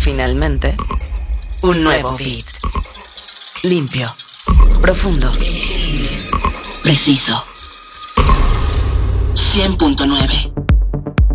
finalmente, un nuevo beat. Limpio, profundo, preciso. 100.9